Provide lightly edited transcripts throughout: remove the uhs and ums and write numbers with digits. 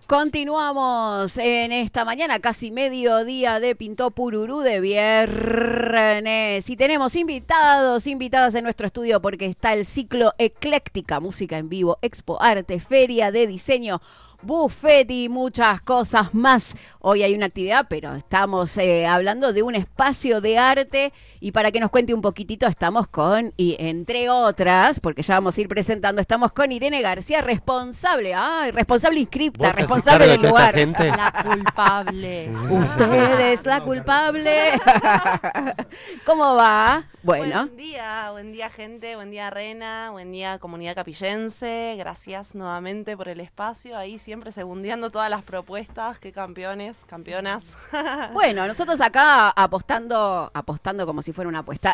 Continuamos en esta mañana, casi mediodía de Pintó Pururú de viernes. Y tenemos invitadas en nuestro estudio porque está el ciclo Ecléctica, música en vivo, expo, arte, feria de diseño, buffet y muchas cosas más. Hoy hay una actividad, pero estamos hablando de un espacio de arte y para que nos cuente un poquitito estamos con, y entre otras, porque ya vamos a ir presentando, estamos con Irene García, responsable inscripta, responsable del lugar. La culpable. Usted es la culpable. ¿Cómo va? Bueno. Buen día gente, buen día Rena, buen día comunidad capillense, gracias nuevamente por el espacio, ahí siempre segundeando todas las propuestas, qué campeones, campeonas. Bueno, nosotros acá apostando como si fuera una apuesta,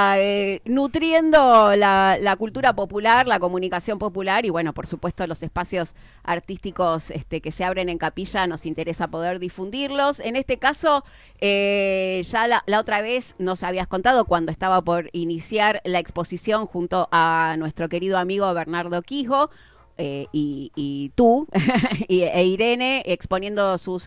nutriendo la cultura popular, la comunicación popular y bueno, por supuesto los espacios artísticos que se abren en Capilla, nos interesa poder difundirlos. En este caso, ya la otra vez nos habías contado cuando estaba por iniciar la exposición junto a nuestro querido amigo Bernardo Quijo, y tú e Irene exponiendo sus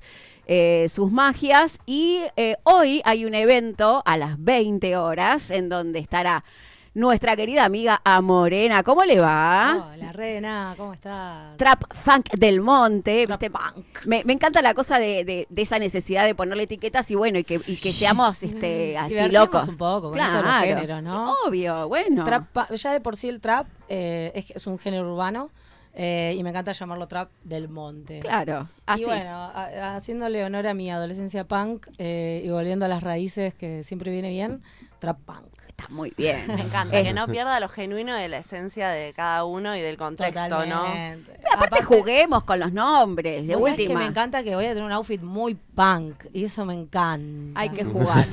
magias y hoy hay un evento a las 20 horas en donde estará nuestra querida amiga Amorena. ¿Cómo le va? Hola, Rena, ¿cómo estás? Trap Funk del Monte. Trap ¿viste? Funk. Me encanta la cosa de esa necesidad de ponerle etiquetas y bueno, y que seamos así Divertirnos locos. un poco con Claro. esto de los géneros, ¿no? Obvio, bueno. Ya de por sí el trap es un género urbano y me encanta llamarlo trap del monte. Claro, así. Y bueno, haciéndole honor a mi adolescencia punk y volviendo a las raíces que siempre viene bien, trap punk. Está muy bien. Me encanta, que no pierda lo genuino de la esencia de cada uno y del contexto, Totalmente. ¿no? Aparte juguemos con los nombres, de ¿Vos sabés que última. me encanta que voy a tener un outfit muy punk y eso me encanta. Hay que jugar,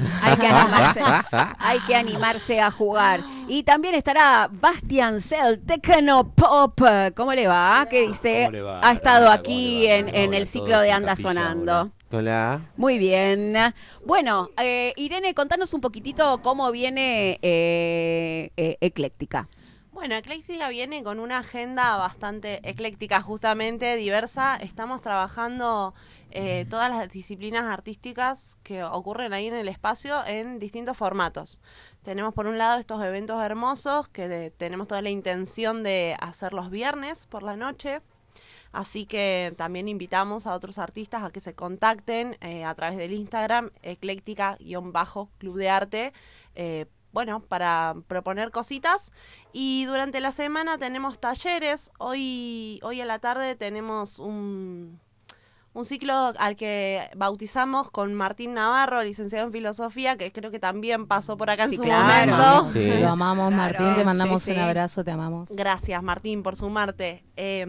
hay que animarse a jugar. Y también estará Bastian Cell, Techno Pop. ¿Cómo le va? Que dice, ¿Cómo le va? ha estado Hola, aquí ¿cómo le va? en Hola el a ciclo todos de en Anda Capilla, Sonando. hola. Hola. Muy bien. Bueno, Irene, contanos un poquitito cómo viene Ecléctica. Bueno, Ecléctica viene con una agenda bastante ecléctica, justamente diversa. Estamos trabajando todas las disciplinas artísticas que ocurren ahí en el espacio en distintos formatos. Tenemos por un lado estos eventos hermosos que tenemos toda la intención de hacer los viernes por la noche. Así que también invitamos a otros artistas a que se contacten a través del Instagram, ecléctica_club de arte, bueno, para proponer cositas. Y durante la semana tenemos talleres. Hoy a la tarde tenemos un ciclo al que bautizamos con Martín Navarro, licenciado en filosofía, que creo que también pasó por acá en su momento. Sí. Lo amamos, Claro, Martín, te mandamos sí, un sí. abrazo, te amamos. Gracias, Martín, por sumarte.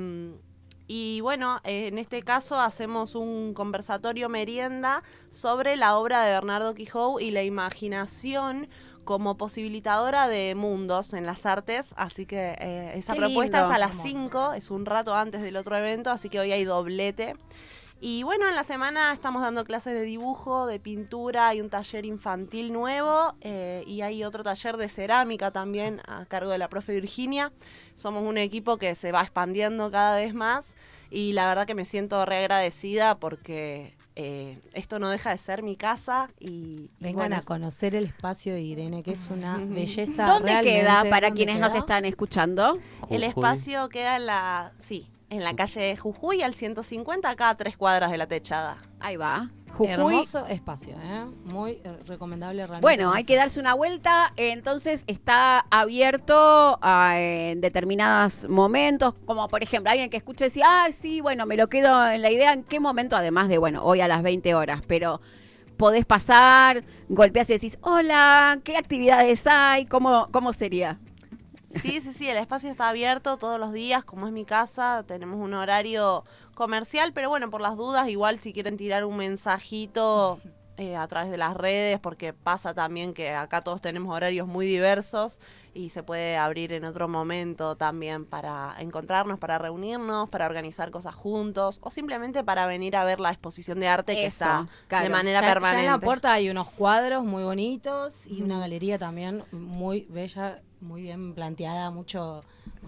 Y bueno, en este caso hacemos un conversatorio merienda sobre la obra de Bernardo Quijo y la imaginación como posibilitadora de mundos en las artes. Así que esa Qué propuesta lindo. es a las Hermoso. 5, es un rato antes del otro evento, así que hoy hay doblete. Y bueno, en la semana estamos dando clases de dibujo, de pintura, hay un taller infantil nuevo y hay otro taller de cerámica también a cargo de la profe Virginia. Somos un equipo que se va expandiendo cada vez más y la verdad que me siento re agradecida porque esto no deja de ser mi casa. Y Vengan bueno, a conocer el espacio de Irene, que es una belleza. ¿Dónde realmente. queda para ¿Dónde quienes nos queda? están escuchando? el Jujuy. espacio queda en la calle Jujuy al 150, acá a 3 cuadras de la Techada. Ahí va. Jujuy. Hermoso espacio, muy recomendable realmente. Bueno, hay que darse una vuelta, entonces está abierto en determinados momentos, como por ejemplo, alguien que escuche decir, sí, bueno, me lo quedo en la idea, ¿en qué momento? Además de, bueno, hoy a las 20 horas, pero podés pasar, golpeás y decís, hola, ¿qué actividades hay? ¿Cómo sería? Sí, el espacio está abierto todos los días, como es mi casa, tenemos un horario comercial, pero bueno, por las dudas, igual si quieren tirar un mensajito a través de las redes, porque pasa también que acá todos tenemos horarios muy diversos y se puede abrir en otro momento también para encontrarnos, para reunirnos, para organizar cosas juntos o simplemente para venir a ver la exposición de arte que Eso, está claro. de manera Ya permanente. en la puerta hay unos cuadros muy bonitos y una galería también muy bella, muy bien planteada, mucho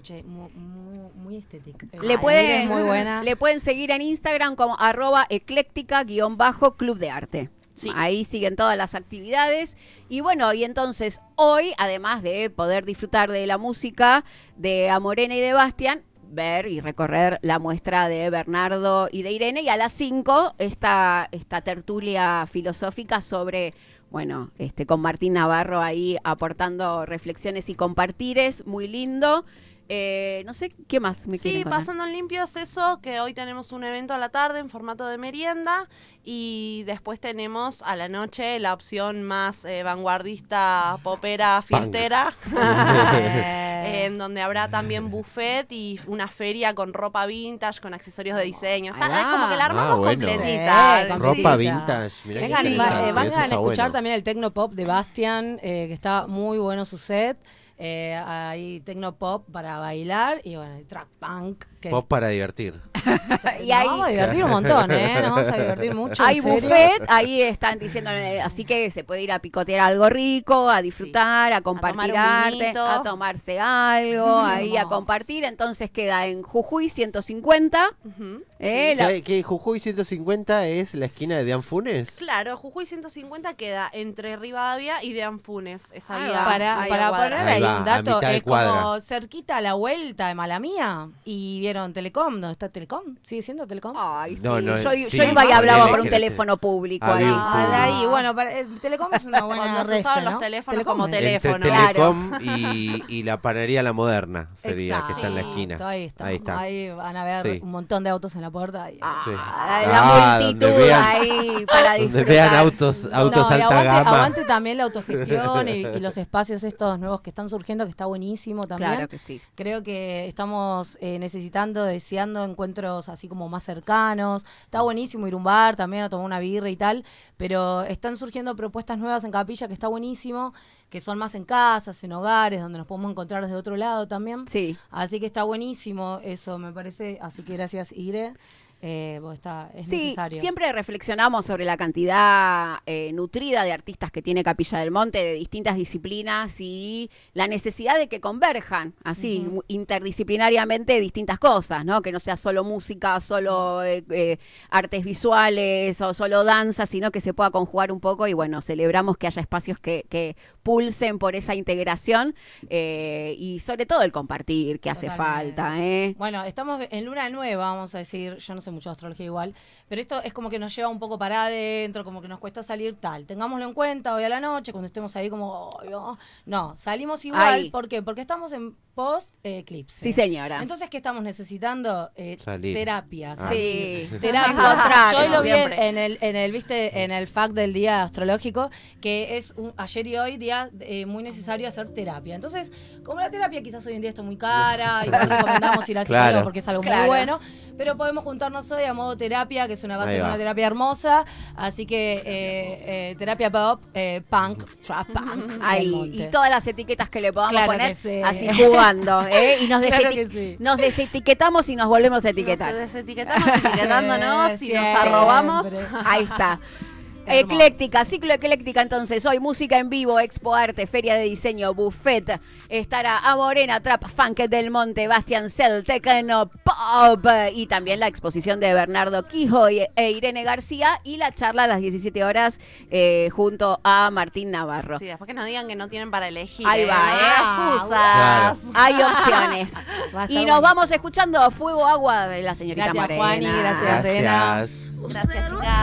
che, muy estética. Le pueden, es muy buena. le pueden seguir en Instagram como @ecléctica_club de arte. Sí. Ahí siguen todas las actividades. Y bueno, y entonces hoy, además de poder disfrutar de la música de Amorena y de Bastián, ver y recorrer la muestra de Bernardo y de Irene. Y a las 5 esta tertulia filosófica sobre, bueno, con Martín Navarro ahí aportando reflexiones y compartires. Muy lindo. No sé, ¿qué más me quieren Sí, contar? pasando en limpio es eso, que hoy tenemos un evento a la tarde en formato de merienda y después tenemos a la noche la opción más vanguardista, popera, fiestera, en donde habrá también buffet y una feria con ropa vintage, con accesorios de diseño. O sea, Ah, es como que la armamos bueno. completita. Sí, Ropa Sí. vintage. Mirá qué Vengan, interesante, eso vengan a está escuchar bueno. también el Tecno Pop de Bastian, que está muy bueno su set. Hay Tecno Pop para bailar y bueno, hay Track Punk. Que Pop para divertir. Y nos ahí vamos a divertir un montón, ¿eh? Nos vamos a divertir mucho. hay en serio. buffet, ahí están diciendo, así que se puede ir a picotear algo rico, a disfrutar, a compartir tomar un arte, vinito. a tomarse algo, ahí a Hermoso. compartir. Entonces queda en Jujuy 150. Ujú. ¿Qué Jujuy 150 es la esquina de Dean Funes? Claro, Jujuy 150 queda entre Rivadavia y Deanfunes. Esa Ahí vía. va. Para Ahí poner aguarda. ahí Ahí va, un a dato, mitad de es cuadra. como cerquita a la vuelta de Malamía y vieron Telecom, ¿dónde está Telecom? ¿Sigue siendo Telecom? Ay, sí. No, no, yo, sí, yo iba y ponele hablaba por que un era teléfono público había ahí. un Ah, de ahí, bueno, Telecom es una buena Cuando se refe, usaban ¿no? los teléfonos Telecom como es. teléfono. Entre Claro. Telecom y la panadería La Moderna sería, que está en la esquina. Ahí está. Ahí está. Ahí van a ver Sí. un montón de autos en la puerta. Y, Ah, Sí. la donde multitud vean- ahí para Donde disfrutar. vean autos y alta aguante, gama. aguante también la autogestión y los espacios estos nuevos que están surgiendo, que está buenísimo también. Claro que sí. Creo que estamos necesitando, deseando encuentros así como más cercanos. Está buenísimo ir a un bar también a tomar una birra y tal, pero están surgiendo propuestas nuevas en Capilla que está buenísimo, que son más en casas, en hogares, donde nos podemos encontrar desde otro lado también. Sí. Así que está buenísimo eso, me parece. Así que gracias, Ire. Es Sí, necesario. siempre reflexionamos sobre la cantidad nutrida de artistas que tiene Capilla del Monte, de distintas disciplinas y la necesidad de que converjan así interdisciplinariamente distintas cosas, ¿no? Que no sea solo música, solo artes visuales o solo danza, sino que se pueda conjugar un poco y bueno, celebramos que haya espacios que pulsen por esa integración y sobre todo el compartir que hace Totalmente. falta, ¿eh? Bueno, estamos en luna nueva, vamos a decir, yo no sé mucho de astrología igual, pero esto es como que nos lleva un poco para adentro, como que nos cuesta salir tal. Tengámoslo en cuenta hoy a la noche, cuando estemos ahí como, "Ay, oh". No, salimos igual, Ay. ¿por qué? Porque estamos en post-eclipse. Sí, señora. Entonces, ¿qué estamos necesitando? Salir. Terapia. Ah. Sí. Terapia. Encontrar, Yo hoy lo vi siempre. en el fact del día astrológico, que es ayer y hoy día muy necesario hacer terapia. Entonces, como la terapia quizás hoy en día está muy cara y no recomendamos ir al psicólogo Claro. porque es algo Claro. muy bueno, pero podemos juntarnos hoy a modo terapia, que es una base Ahí de va. una terapia hermosa. Así que terapia pop, punk, trap punk. del Ahí, monte. y todas las etiquetas que le podamos Claro poner, que sí. así jugando, ¿eh? Y nos, Claro que sí. nos desetiquetamos y nos volvemos a etiquetar. Nos desetiquetamos etiquetándonos y nos Siempre. arrobamos. Ahí está. Hermoso. Ecléctica, ciclo ecléctica entonces. Hoy música en vivo, expo arte, feria de diseño, buffet. Estará Amorena, Trap Funk del Monte, Bastian Cell, Tecno Pop. Y también la exposición de Bernardo Quijo e Irene García. Y la charla a las 17 horas junto a Martín Navarro. Sí, después que nos digan que no tienen para elegir. Ahí va, Excusas. Hay opciones. Va a estar Y nos buenísimo. vamos escuchando Fuego Agua de la señorita Gracias, Morena. Juani, gracias, Rena. Gracias. Gracias, chicas.